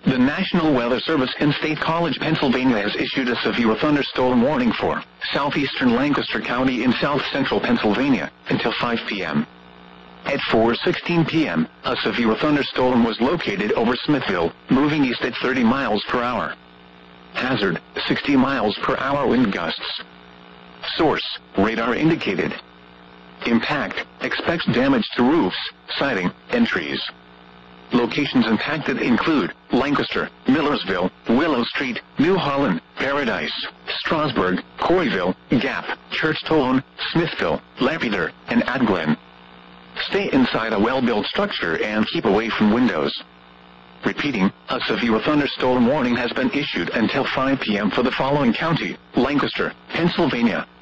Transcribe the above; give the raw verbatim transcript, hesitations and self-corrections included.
The National Weather Service in State College, Pennsylvania has issued a severe thunderstorm warning for southeastern Lancaster County in south-central Pennsylvania until five p m At four sixteen p m, a severe thunderstorm was located over Smithville, moving east at thirty miles per hour. Hazard, sixty miles per hour wind gusts. Source, radar indicated. Impact, expects damage to roofs, siding, and trees. Locations impacted include Lancaster, Millersville, Willow Street, New Holland, Paradise, Strasburg, Corryville, Gap, Churchtone, Smithville, Lapeter, and Adglen. Stay inside a well-built structure and keep away from windows. Repeating, a severe thunderstorm warning has been issued until five p m for the following county: Lancaster, Pennsylvania,